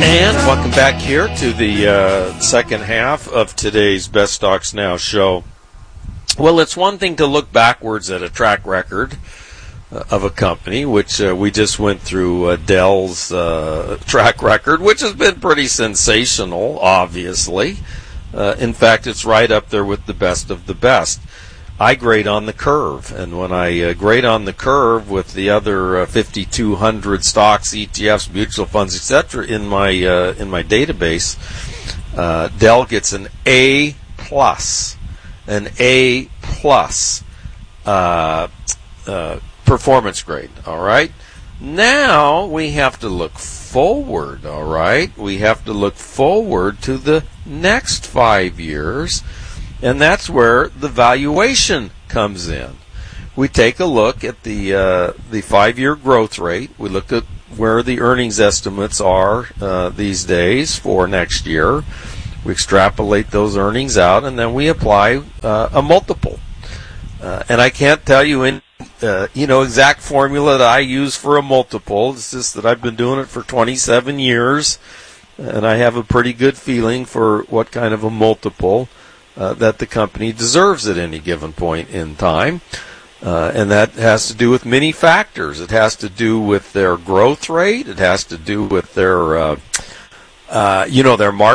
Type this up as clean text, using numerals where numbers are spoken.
And welcome back here to the second half of today's Best Stocks Now show. Well, it's one thing to look backwards at a track record of a company, which we just went through Dell's track record, which has been pretty sensational, obviously. In fact, it's right up there with the best of the best. I grade on the curve, and when I grade on the curve with the other 5,200 stocks, ETFs, mutual funds, etc., in my database, Dell gets an A+, performance grade. All right. Now we have to look forward. All right. We have to look forward to the next 5 years. And that's where the valuation comes in. We take a look at the 5-year growth rate. We look at where the earnings estimates are these days for next year. We extrapolate those earnings out, and then we apply a multiple. And I can't tell you exact formula that I use for a multiple. It's just that I've been doing it for 27 years, and I have a pretty good feeling for what kind of a multiple that the company deserves at any given point in time. And that has to do with many factors. It has to do with their growth rate. It has to do with their market